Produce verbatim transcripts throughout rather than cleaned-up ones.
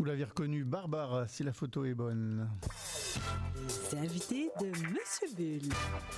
Vous l'avez reconnu, Barbara, si la photo est bonne. Les invités de Monsieur Bull.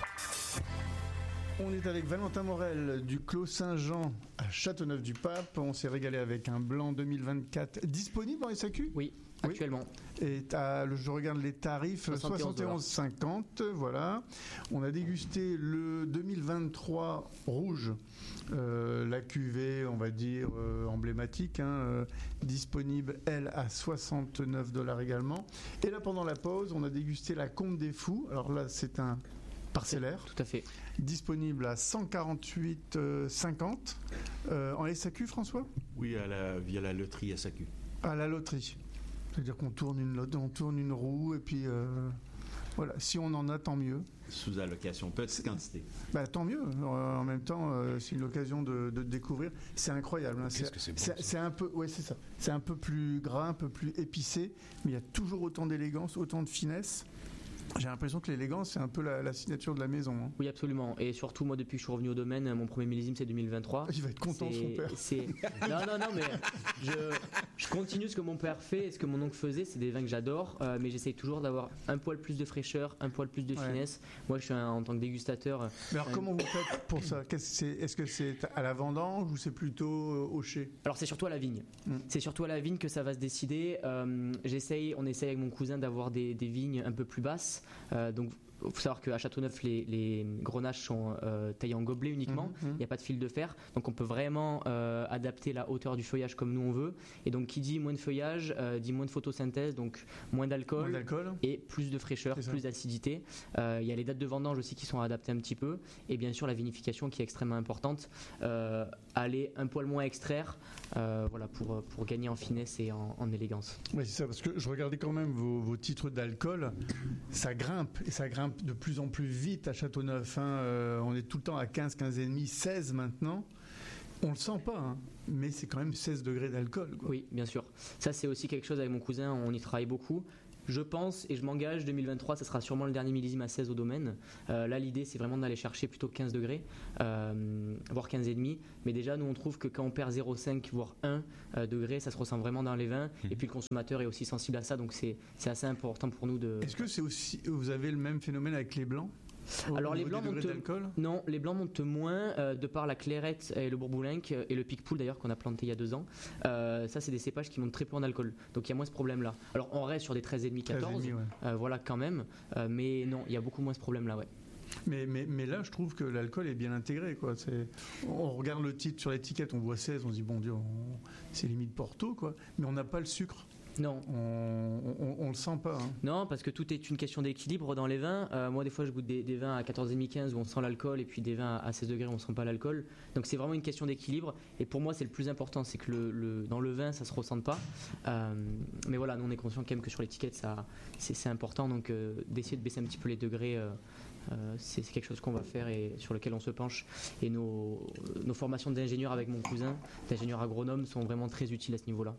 On est avec Valentin Morel du Clos Saint-Jean à Châteauneuf-du-Pape. On s'est régalé avec un blanc deux mille vingt-quatre disponible en S A Q ? Oui, actuellement. Oui. Et je regarde les tarifs, soixante et onze cinquante, voilà. On a dégusté le deux mille vingt-trois rouge, euh, la cuvée, on va dire, euh, emblématique, hein, euh, disponible, elle, à soixante-neuf dollars également. Et là, pendant la pause, on a dégusté la Comte des Fous. Alors là, c'est un parcellaire. Tout à fait. Disponible à cent quarante-huit cinquante. Euh, en S A Q, François ? Oui, à la, via la loterie S A Q. À la loterie. C'est-à-dire qu'on tourne une, on tourne une roue et puis euh, voilà. Si on en a, tant mieux. Sous allocation, petite quantité. Bah, tant mieux. Euh, en même temps, euh, c'est une occasion de, de découvrir. C'est incroyable. Hein. Qu'est-ce que c'est bon, c'est, c'est un peu, ouais, c'est ça. C'est un peu plus gras, un peu plus épicé, mais il y a toujours autant d'élégance, autant de finesse. J'ai l'impression que l'élégance, c'est un peu la, la signature de la maison. Hein. Oui, absolument. Et surtout, moi, depuis que je suis revenu au domaine, mon premier millésime, c'est deux mille vingt-trois. Il va être content, c'est, son père. C'est... Non, non, non, mais je, je continue ce que mon père fait et ce que mon oncle faisait. C'est des vins que j'adore, euh, mais j'essaye toujours d'avoir un poil plus de fraîcheur, un poil plus de ouais. finesse. Moi, je suis un, en tant que dégustateur. Mais alors, un... comment vous faites pour ça ? Qu'est-ce que c'est, Est-ce que c'est à la vendange ou c'est plutôt euh, au chai ? Alors, c'est surtout à la vigne. Mm. C'est surtout à la vigne que ça va se décider. Euh, j'essaye, on essaye avec mon cousin d'avoir des, des vignes un peu plus basses. Euh, donc, il faut savoir qu'à Châteauneuf, les, les grenaches sont euh, taillés en gobelet uniquement. Il mmh, mmh. n'y a pas de fil de fer. Donc, on peut vraiment euh, adapter la hauteur du feuillage comme nous on veut. Et donc, qui dit moins de feuillage, euh, dit moins de photosynthèse, donc moins d'alcool, moins d'alcool. Et plus de fraîcheur, plus d'acidité. Il euh, y a les dates de vendange aussi qui sont adaptées un petit peu. Et bien sûr, la vinification qui est extrêmement importante. Euh, aller un poil moins extraire euh, voilà, pour, pour gagner en finesse et en, en élégance. Oui, c'est ça. Parce que je regardais quand même vos, vos titres d'alcool. Ça grimpe. Et ça grimpe de plus en plus vite à Châteauneuf. Hein. Euh, on est tout le temps à quinze, quinze virgule cinq, seize maintenant. On le sent pas, hein, mais c'est quand même seize degrés d'alcool. Quoi. Oui, bien sûr. Ça, c'est aussi quelque chose avec mon cousin, on y travaille beaucoup. Je pense et je m'engage, deux mille vingt-trois, ça sera sûrement le dernier millésime à seize au domaine. Euh, là, l'idée, c'est vraiment d'aller chercher plutôt quinze degrés, euh, voire quinze virgule cinq. Mais déjà, nous, on trouve que quand on perd zéro virgule cinq, voire un euh, degré, ça se ressent vraiment dans les vins. Mmh. Et puis, le consommateur est aussi sensible à ça. Donc, c'est, c'est assez important pour nous de... Est-ce que c'est aussi, vous avez le même phénomène avec les blancs ? Alors les blancs montent non, les blancs montent moins euh, de par la clairette et le bourboulinc et le pic-poule d'ailleurs qu'on a planté il y a deux ans. Euh, ça c'est des cépages qui montent très peu en alcool, donc il y a moins ce problème-là. Alors on reste sur des treize virgule cinq, quatorze, ouais. euh, voilà quand même, euh, mais non, il y a beaucoup moins ce problème-là, ouais. Mais, mais, mais là, je trouve que l'alcool est bien intégré. Quoi. C'est, on regarde le titre sur l'étiquette, on voit seize, on se dit bon Dieu, on, c'est limite Porto, quoi. Mais on n'a pas le sucre. Non. On, on, on le sent pas. Hein. Non, parce que tout est une question d'équilibre dans les vins. Euh, moi, des fois, je goûte des, des vins à quatorze virgule cinq, quinze où on sent l'alcool, et puis des vins à seize degrés où on sent pas l'alcool. Donc, c'est vraiment une question d'équilibre. Et pour moi, c'est le plus important, c'est que le, le, dans le vin, ça se ressente pas. Euh, mais voilà, nous, on est conscient quand même que sur l'étiquette, ça, c'est, c'est important. Donc, euh, d'essayer de baisser un petit peu les degrés, euh, euh, c'est, c'est quelque chose qu'on va faire et sur lequel on se penche. Et nos, nos formations d'ingénieurs avec mon cousin, d'ingénieurs agronomes, sont vraiment très utiles à ce niveau-là.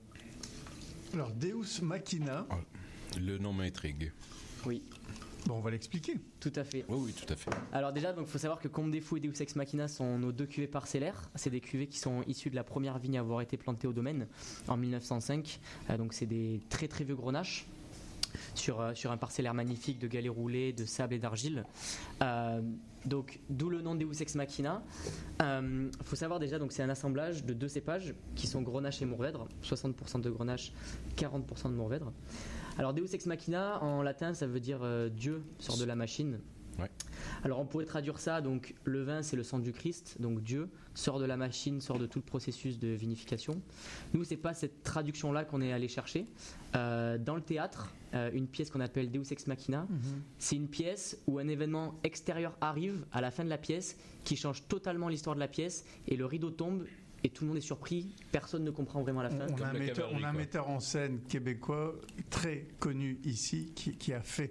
Alors, Deus Machina. Le nom m'intrigue. Oui. Bon, on va l'expliquer. Tout à fait. Oui, oui, tout à fait. Alors déjà, il faut savoir que Comte des Fous et Deus Ex Machina sont nos deux cuvées parcellaires. C'est des cuvées qui sont issues de la première vigne à avoir été plantée au domaine en mille neuf cent cinq. Euh, donc c'est des très très vieux grenaches. Sur, euh, sur un parcellaire magnifique de galets roulés, de sable et d'argile. Euh, donc, d'où le nom Deus Ex Machina. Il euh, faut savoir déjà, donc c'est un assemblage de deux cépages qui sont Grenache et Mourvèdre, soixante pour cent de Grenache, quarante pour cent de Mourvèdre. Alors, Deus Ex Machina, en latin, ça veut dire euh, Dieu sort de la machine. Ouais. Alors on pourrait traduire ça, donc le vin c'est le sang du Christ, donc Dieu sort de la machine, sort de tout le processus de vinification. Nous c'est pas cette traduction là qu'on est allé chercher. Euh, dans le théâtre, euh, une pièce qu'on appelle Deus Ex Machina, mm-hmm. c'est une pièce où un événement extérieur arrive à la fin de la pièce qui change totalement l'histoire de la pièce et le rideau tombe. Et tout le monde est surpris, personne ne comprend vraiment la fin. On a un, metteur, on a un metteur en scène québécois très connu ici qui, qui a fait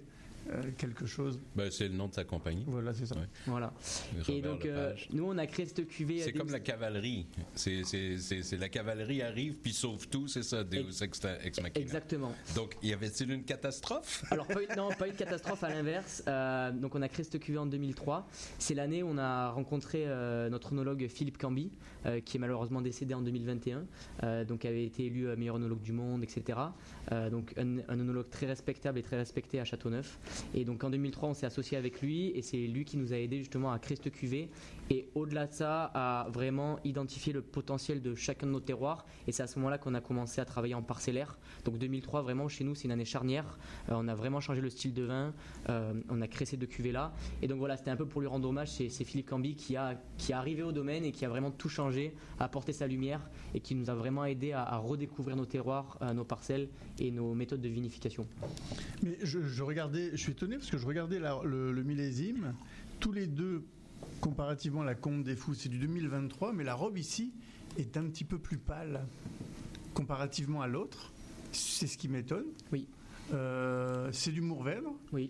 euh, quelque chose. Ben, c'est le nom de sa compagnie. Voilà, c'est ça. Ouais. Voilà. Robert Et donc, euh, Lepage. nous, on a créé cette cuvée. C'est Deus- comme la cavalerie. C'est, c'est, c'est, c'est la cavalerie arrive puis sauve tout, c'est ça, Deus ex, ex machina. Exactement. Donc, y avait-il une catastrophe? Alors, pas, une- non, pas une catastrophe, à l'inverse. Euh, donc, on a créé cette cuvée en deux mille trois. C'est l'année où on a rencontré euh, notre oenologue Philippe Camby, euh, qui est malheureusement décédé en deux mille vingt et un. Euh, donc, avait été élu euh, meilleur oenologue du monde, et cetera. Euh, donc, un, un oenologue très respectable et très respecté à Châteauneuf. Et donc, en deux mille trois, on s'est associé avec lui et c'est lui qui nous a aidé justement à créer cette cuvée. Et au-delà de ça, à vraiment identifier le potentiel de chacun de nos terroirs. Et c'est à ce moment-là qu'on a commencé à travailler en parcellaire. Donc deux mille trois, vraiment, chez nous, c'est une année charnière. Euh, on a vraiment changé le style de vin. Euh, on a créé ces deux cuvées-là. Et donc voilà, c'était un peu pour lui rendre hommage. C'est, c'est Philippe Camby qui, a, qui est arrivé au domaine et qui a vraiment tout changé, a apporté sa lumière et qui nous a vraiment aidé à, à redécouvrir nos terroirs, euh, nos parcelles et nos méthodes de vinification. Mais je, je regardais, je suis étonné parce que je regardais la- le, le millésime. Tous les deux, comparativement à la Comte des Fous, c'est du deux mille vingt-trois, mais la robe ici est un petit peu plus pâle comparativement à l'autre. C'est ce qui m'étonne. Oui. Euh, c'est du Mourvèdre. Oui.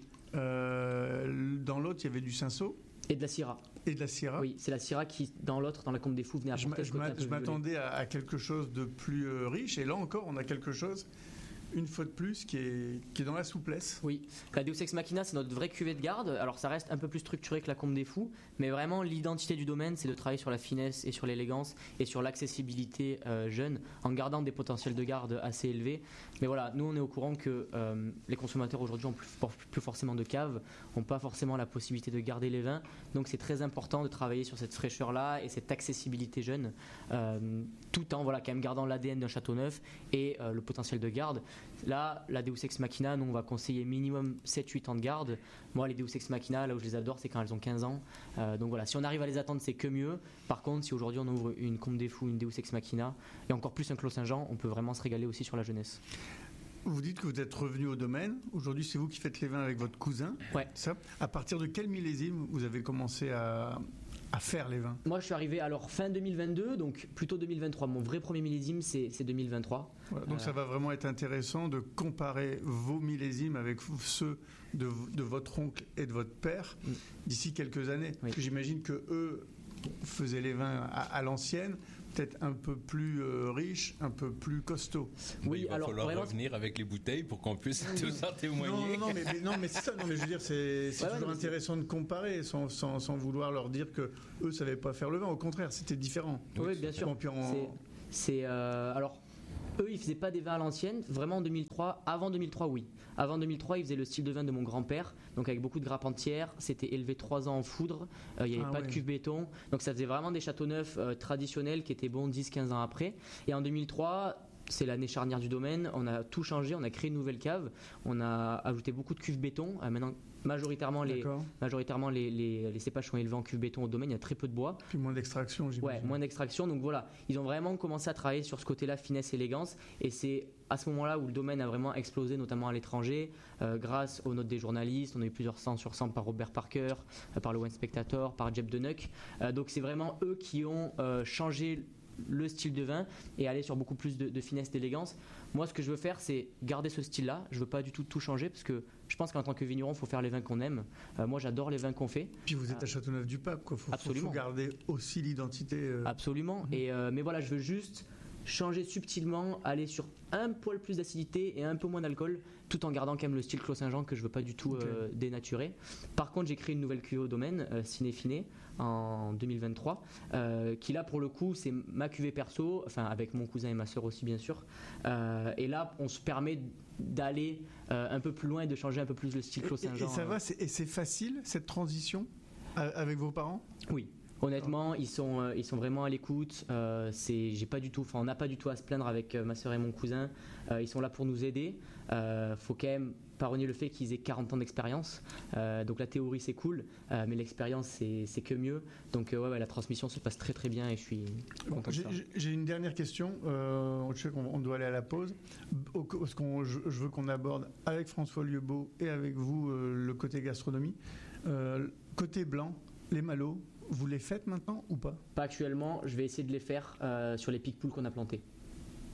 Euh, dans l'autre, il y avait du Cinsault Et de la Syrah. et de la Syrah. Oui, c'est la Syrah qui, dans l'autre, dans la Comte des Fous, venait Je, apporter m'a- ce je côté m'a- un peu je violet. m'attendais à, à quelque chose de plus euh, riche, et là encore, on a quelque chose, une fois de plus, qui est, qui est dans la souplesse. Oui, la Deus Ex Machina, c'est notre vraie cuvée de garde. Alors ça reste un peu plus structuré que la Comte des Fous, mais vraiment l'identité du domaine, c'est de travailler sur la finesse et sur l'élégance et sur l'accessibilité euh, jeune, en gardant des potentiels de garde assez élevés. Mais voilà, nous on est au courant que euh, les consommateurs aujourd'hui ont plus, plus forcément de caves, n'ont pas forcément la possibilité de garder les vins, donc c'est très important de travailler sur cette fraîcheur-là et cette accessibilité jeune, euh, tout en voilà, quand même gardant l'A D N d'un Châteauneuf et euh, le potentiel de garde. Là, la Deus Ex Machina, nous on va conseiller minimum sept huit ans de garde. Moi, les Deus Ex Machina, là où je les adore, c'est quand elles ont quinze ans. Euh, donc voilà, si on arrive à les attendre, c'est que mieux. Par contre, si aujourd'hui on ouvre une Comte des Fous, une Deus Ex Machina, et encore plus un Clos Saint-Jean, on peut vraiment se régaler aussi sur la jeunesse. Vous dites que vous êtes revenu au domaine. Aujourd'hui, c'est vous qui faites les vins avec votre cousin. Ouais. Ça. À partir de quel millésime vous avez commencé à, à faire les vins? Moi, je suis arrivé alors fin deux mille vingt-deux, donc plutôt deux mille vingt-trois. Mon vrai premier millésime, c'est, c'est deux mille vingt-trois. Voilà, donc Euh, ça va vraiment être intéressant de comparer vos millésimes avec ceux de, de votre oncle et de votre père Mm. d'ici quelques années. Oui. Parce que j'imagine que eux faisaient les vins à, à l'ancienne, peut-être un peu plus euh, riches, un peu plus costauds. Oui, il va alors, falloir vraiment, revenir avec les bouteilles pour qu'on puisse tous en Non, témoigner. non, non, mais, mais- non, mais c'est ça. Non, mais je veux dire, c'est, c'est Ouais, ouais, toujours mais c'est- intéressant de comparer sans, sans, sans vouloir leur dire que eux savaient pas faire le vin. Au contraire, c'était différent. Oui, bien sûr. Bon, puis on- C'est, c'est, euh, alors, eux, ils faisaient pas des vins à l'ancienne. Vraiment en deux mille trois. Avant deux mille trois, oui. Avant deux mille trois, ils faisaient le style de vin de mon grand-père, donc avec beaucoup de grappes entières. C'était élevé trois ans en foudre. Euh, Il n'y avait Ah pas ouais. de cuve béton. Donc ça faisait vraiment des châteaux neufs euh, traditionnels qui étaient bons dix quinze ans après. Et en deux mille trois, c'est l'année charnière du domaine. On a tout changé. On a créé une nouvelle cave. On a ajouté beaucoup de cuve béton. Euh, maintenant, majoritairement les, D'accord. majoritairement les, les, les cépages sont élevés en cuve béton au domaine. Il y a très peu de bois. Puis moins d'extraction, Ouais, j'imagine. moins d'extraction. Donc voilà, ils ont vraiment commencé à travailler sur ce côté-là, finesse, élégance. Et c'est à ce moment-là où le domaine a vraiment explosé, notamment à l'étranger, euh, grâce aux notes des journalistes. On a eu plusieurs cent sur cent par Robert Parker, euh, par le Wine Spectator, par Jeb Denuck. Euh, donc c'est vraiment eux qui ont euh, changé le style de vin et aller sur beaucoup plus de, de finesse, d'élégance. Moi, ce que je veux faire, c'est garder ce style-là. Je veux pas du tout tout changer parce que je pense qu'en tant que vigneron, il faut faire les vins qu'on aime. Euh, moi, j'adore les vins qu'on fait. Puis vous êtes à Châteauneuf-du-Pape, quoi. Faut, faut- Absolument. faut garder aussi l'identité. euh, Absolument. Et, euh, mais voilà, je veux juste changer subtilement, aller sur un poil plus d'acidité et un peu moins d'alcool, tout en gardant quand même le style Clos Saint-Jean que je veux pas du tout euh, dénaturer. Par contre, j'ai créé une nouvelle cuvée au domaine, euh, Ciné Finé, en deux mille vingt-trois, euh, qui là pour le coup c'est ma cuvée perso, enfin avec mon cousin et ma sœur aussi bien sûr. Euh, et là, on se permet d'aller euh, un peu plus loin et de changer un peu plus le style Clos Et, et Saint-Jean. ça euh. va, c'est, et c'est facile cette transition euh, avec vos parents? Oui. Honnêtement, ils sont, euh, ils sont vraiment à l'écoute. Euh, c'est, j'ai pas du tout, enfin, on n'a pas du tout à se plaindre avec euh, ma sœur et mon cousin. Euh, ils sont là pour nous aider. Euh, faut quand même pas renier le fait qu'ils aient quarante ans d'expérience. Euh, donc la théorie c'est cool, euh, mais l'expérience c'est, c'est que mieux. Donc euh, ouais, ouais, la transmission se passe très très bien et je suis content de J'ai, ça. j'ai- j'ai une dernière question. Euh, je sais qu'on on doit aller à la pause. Au- au- ce qu'on- je, je veux qu'on aborde avec François Lieubeau et avec vous euh, le côté gastronomie. Euh, côté blanc, les malots, vous les faites maintenant ou pas? Pas actuellement, je vais essayer de les faire euh, sur les pic poules qu'on a plantés.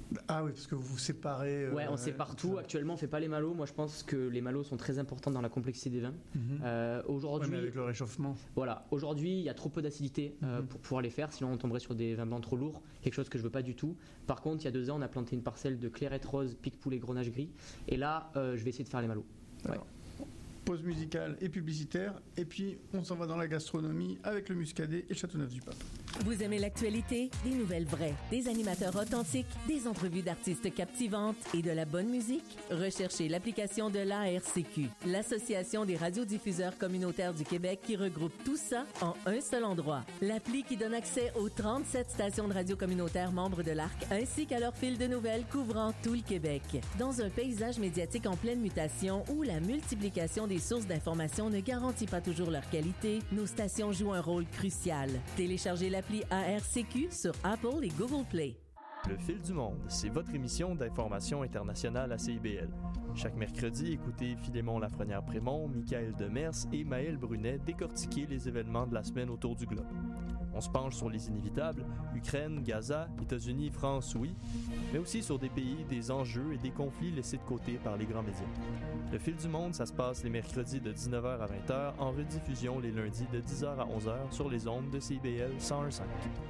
Ah oui, parce que vous vous séparez. Ouais, on sépare tout. Actuellement, on fait pas les malots. Moi, je pense que les malots sont très importants dans la complexité des vins. Mm-hmm. Euh, aujourd'hui, ouais, mais avec le réchauffement. Voilà, aujourd'hui, il y a trop peu d'acidité euh, mm-hmm. pour pouvoir les faire, sinon on tomberait sur des vins blancs trop lourds, quelque chose que je veux pas du tout. Par contre, il y a deux ans, on a planté une parcelle de clairette rose, pic poulet, grenache gris, et là, euh, je vais essayer de faire les malots. Ouais. Alors, pause musicale et publicitaire, et puis on s'en va dans la gastronomie avec le Muscadet et Châteauneuf-du-Pape. Vous aimez l'actualité? Des nouvelles vraies, des animateurs authentiques, des entrevues d'artistes captivantes et de la bonne musique? Recherchez l'application de l'A R C Q, l'Association des radiodiffuseurs communautaires du Québec, qui regroupe tout ça en un seul endroit. L'appli qui donne accès aux trente-sept stations de radio communautaires membres de l'A R C, ainsi qu'à leur fil de nouvelles couvrant tout le Québec. Dans un paysage médiatique en pleine mutation où la multiplication des sources d'information ne garantit pas toujours leur qualité, nos stations jouent un rôle crucial. Téléchargez l'appli A R C Q sur Apple et Google Play. Le Fil du Monde, c'est votre émission d'information internationale à C I B L. Chaque mercredi, écoutez Philémon Lafrenière-Prémont, Michael Demers et Maël Brunet décortiquer les événements de la semaine autour du globe. On se penche sur les inévitables, Ukraine, Gaza, États-Unis, France, oui, mais aussi sur des pays, des enjeux et des conflits laissés de côté par les grands médias. Le Fil du Monde, ça se passe les mercredis de dix-neuf heures à vingt heures, en rediffusion les lundis de dix heures à onze heures sur les ondes de C I B L cent un virgule cinq.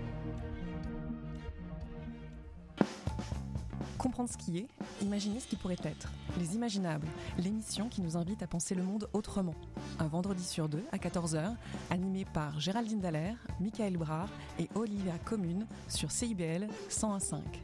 Comprendre ce qui est, imaginer ce qui pourrait être. Les Imaginables, l'émission qui nous invite à penser le monde autrement. Un vendredi sur deux à quatorze heures, animé par Géraldine Dallaire, Michael Brard et Olivia Commune sur C I B L cent un virgule cinq.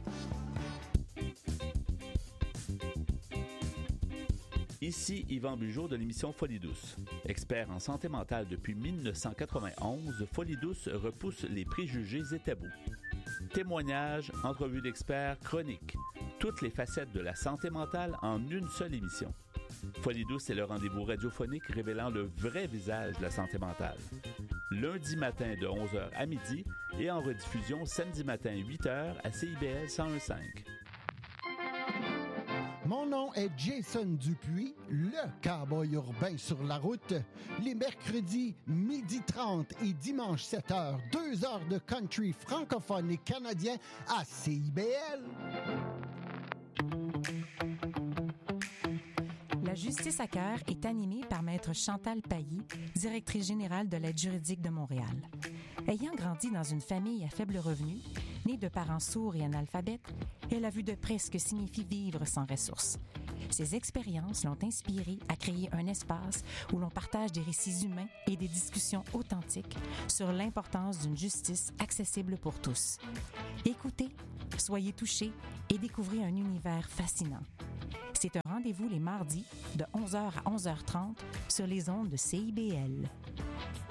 Ici Yvan Bugeaud de l'émission Folie douce. Expert en santé mentale depuis dix-neuf cent quatre-vingt-onze, Folie douce repousse les préjugés et tabous. Témoignages, entrevues d'experts, chroniques. Toutes les facettes de la santé mentale en une seule émission. Folie douce est le rendez-vous radiophonique révélant le vrai visage de la santé mentale. Lundi matin de onze heures à midi et en rediffusion samedi matin huit heures à C I B L cent un virgule cinq. Mon nom est Jason Dupuis, le cowboy urbain sur la route. Les mercredis, midi trente et dimanche sept heures, deux heures de country francophone et canadien à C I B L. La justice à cœur est animée par Maître Chantal Pailly, directrice générale de l'aide juridique de Montréal. Ayant grandi dans une famille à faible revenu, née de parents sourds et analphabètes, elle a vu de près ce que signifie vivre sans ressources. Ces expériences l'ont inspirée à créer un espace où l'on partage des récits humains et des discussions authentiques sur l'importance d'une justice accessible pour tous. Écoutez, soyez touchés et découvrez un univers fascinant. C'est un rendez-vous les mardis de onze heures à onze heures trente sur les ondes de C I B L.